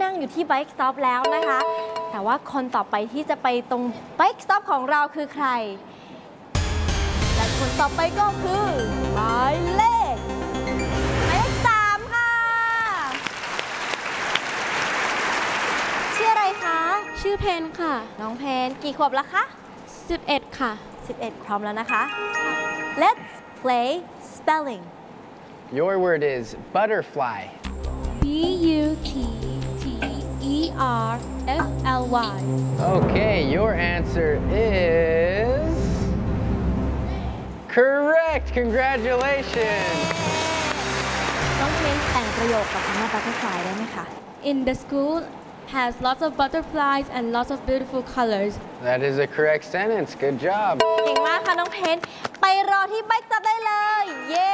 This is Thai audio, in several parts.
นั่งอยู่ที่ Bike Stop แล้วนะคะแต่ว่าคนต่อไปที่จะไปตรง Bike Stop ของเราคือใครและคนต่อไปก็คือหมายเลข 3 ค่ะชื่ออะไรคะชื่อเพนค่ะน้องเพนกี่ขวบแล้วคะ 11ค่ะ 11พร้อมแล้วนะคะ Let's play spelling Your word is butterfly. Butterfly. Okay, your answer is correct. Congratulations. น้องเพนแต่งประโยคกับคำว่า butterfly ได้ไหมคะ In the school has lots of butterflies and lots of beautiful colors. That is a correct sentence. Good job. เก่งมากค่ะน้องเพนไปรอที่ Bike Stop ได้เลยเย้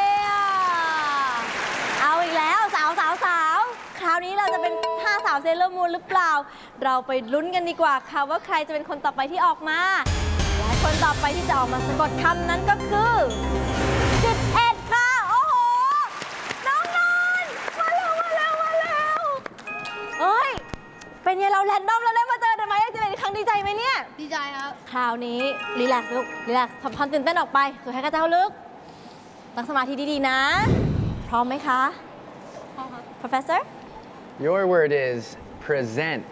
เอาอีกแล้วสาวคราวนี้เราจะเป็น5 สาวเซเลอร์มูนหรือเปล่าเราไปลุ้นกันดีกว่าค่ะว่าใครจะเป็นคนต่อไปที่ออกมาและคนต่อไปที่จะออกมาสะกดคำนั้นก็คือ11ค่ะโอ้โหน้องนนท์มาแล้วเฮ้ยเป็นไงเราแรนดอมแล้วได้มาเจอหมายเลข11ครั้งดีใจไหมเนี่ยดีใจครับคราวนี้รีแลกซ์ลูกรีแลกซ์ทำความตื่นเต้นออกไปสุดท้ายก็จะเข้าลึกตั้งสมาธิดีๆนะพร้อมไหมคะพร้อมครับ Professor Your word is present.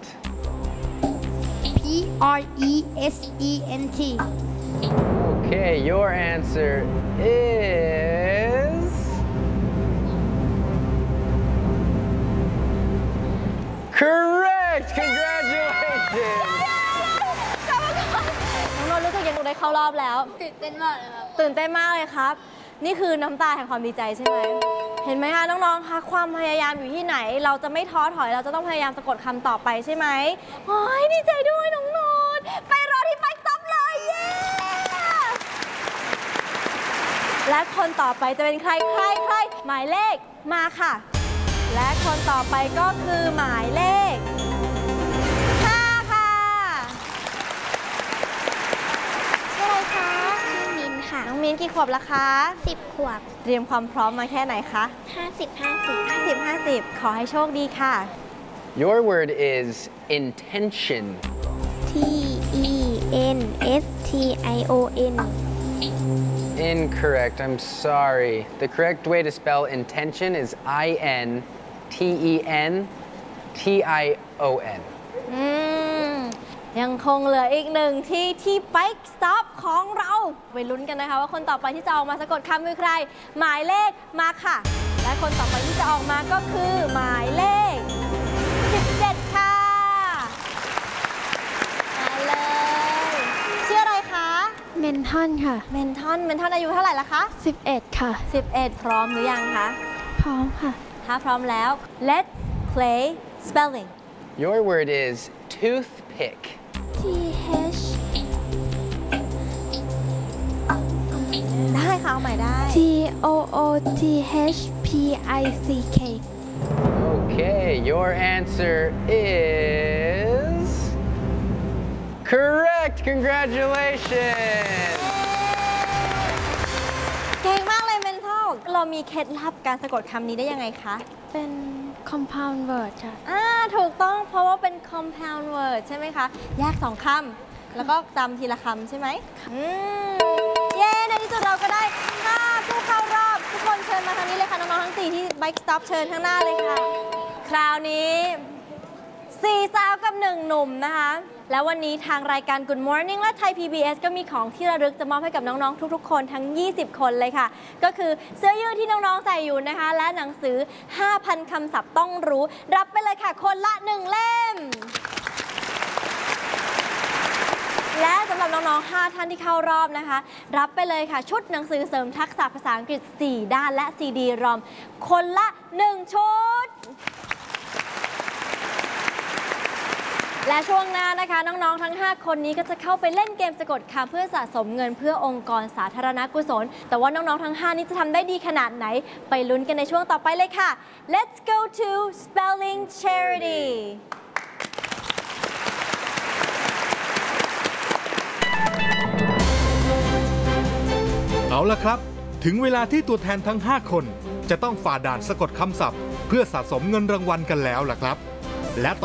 Present. Okay, your answer is correct. Congratulations. น้องนนท์รู้สึกยังได้เข้ารอบแล้วตื่นเต้นมากเลยครับตื่นเต้นมากเลยครับนี่คือน้ำตาแห่งความดีใจใช่ไหมเห็นไหมคะน้องๆคะความพยายามอยู่ที่ไหนเราจะไม่ท้อถอยเราจะต้องพยายามสะกดคำต่อไปใช่ไหมโอ้ยดีใจด้วยน้องนนท์ไปรอที่ Bike Stop เลยเย้และคนต่อไปจะเป็นใครหมายเลขมาค่ะและคนต่อไปก็คือหมายเลข5ค่ะชื่ออะไรคะชื่อมินค่ะน้องมินกี่ขวบละคะ 10 ขวบเตรียมความพร้อมมาแค่ไหนคะ 50 ขอให้โชคดีค่ะ Your word is intention. Tension. Incorrect. I'm sorry. The correct way to spell intention is intention. ยังคงเหลืออีกหนึ่งที่ Bike Stop ของเราไปลุ้นกันนะคะว่าคนต่อไปที่จะออกมาสะกดคำคือใครหมายเลขมาค่ะและคนต่อไปที่จะออกมาก็คือหมายเลข17ค่ะมาเลยชื่ออะไรคะเมนทอนค่ะเมนทอนอายุเท่าไหร่ละคะ 11ค่ะ 11พร้อมหรือยังคะพร้อมค่ะถ้าพร้อมแล้ว Let's play spelling Your word is toothpick. ได้ค่ะเอาใหม่ได้ Toothpick. Okay, your answer is correct. Congratulations. เก่งมากเลยเมนทัลเรามีเคล็ดลับการสะกดคำนี้ได้ยังไงคะเป็น compound word ค่ะถูกต้องเพราะว่าเป็น compound word ใช่ไหมคะแยก2 คำแล้วก็จำทีละคำใช่ไหมเย้ในที่สุดเราก็ได้ผู้เข้ารอบทุกคนเชิญมาทางนี้เลยค่ะน้องๆทั้ง4ที่ Bike Stop เชิญข้างหน้าเลยค่ะคราวนี้4 สาวกับ1 หนุ่มนะคะแล้ววันนี้ทางรายการ Good Morning และ Thai PBS ก็มีของที่ระลึกจะมอบให้กับน้องๆทุกๆคนทั้ง20 คนเลยค่ะก็คือเสื้อยืดที่น้องๆใส่อยู่นะคะและหนังสือ 5,000 คำศัพท์ต้องรู้รับไปเลยค่ะคนละ1 เล่มและสำหรับน้องๆ5 ท่านที่เข้ารอบนะคะรับไปเลยค่ะชุดหนังสือเสริมทักษะภาษาอังกฤษ4 ด้านและซีดีรอมคนละ1 ชุดและช่วงหน้านะคะน้องๆทั้ง5 คนนี้ก็จะเข้าไปเล่นเกมสะกดคำเพื่อสะสมเงินเพื่อองค์กรสาธารณกุศลแต่ว่าน้องๆทั้ง5นี้จะทำได้ดีขนาดไหนไปลุ้นกันในช่วงต่อไปเลยค่ะ Let's go to Spelling Charity เอาล่ะครับถึงเวลาที่ตัวแทนทั้ง5 คนจะต้องฝ่าด่านสะกดคำศัพท์เพื่อสะสมเงินรางวัลกันแล้วล่ะครับและ